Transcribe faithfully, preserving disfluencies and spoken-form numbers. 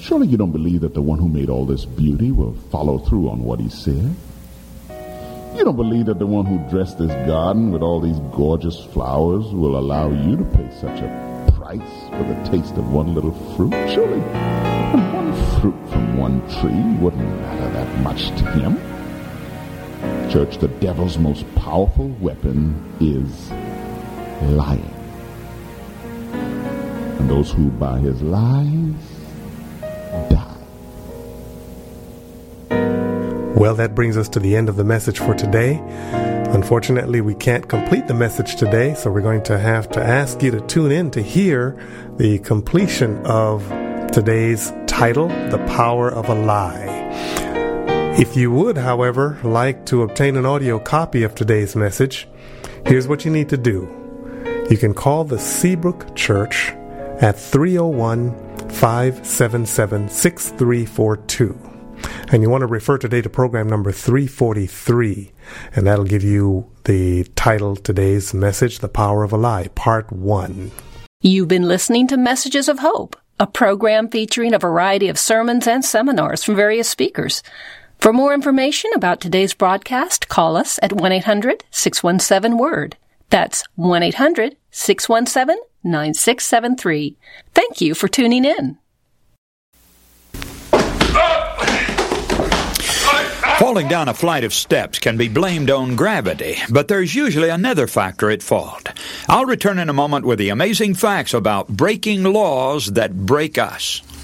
Surely you don't believe that the one who made all this beauty will follow through on what he said? You don't believe that the one who dressed this garden with all these gorgeous flowers will allow you to pay such a price for the taste of one little fruit? Surely one fruit from one tree wouldn't matter that much to him. Church, the devil's most powerful weapon is lying. And those who by his lies die. Well, that brings us to the end of the message for today. Unfortunately, we can't complete the message today, so we're going to have to ask you to tune in to hear the completion of today's title, The Power of a Lie. If you would, however, like to obtain an audio copy of today's message, here's what you need to do. You can call the Seabrook Church at three oh one, five seven seven, six three four two. And you want to refer today to program number three forty-three, and that'll give you the title today's message, The Power of a Lie, Part one. You've been listening to Messages of Hope, a program featuring a variety of sermons and seminars from various speakers. For more information about today's broadcast, call us at one eight hundred, six one seven, WORD. That's one eight hundred, six one seven, nine six seven three. Thank you for tuning in. Falling down a flight of steps can be blamed on gravity, but there's usually another factor at fault. I'll return in a moment with the amazing facts about breaking laws that break us.